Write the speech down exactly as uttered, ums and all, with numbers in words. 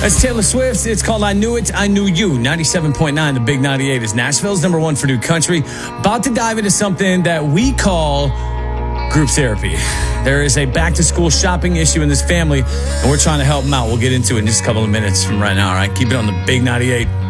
That's Taylor Swift. It's called I Knew It, I Knew You. ninety-seven point nine, the Big ninety-eight is Nashville's number one for new country. About to dive into something that we call group therapy. There is a back-to-school shopping issue in this family, and we're trying to help them out. We'll get into it in just a couple of minutes from right now, all right? Keep it on the Big ninety-eight.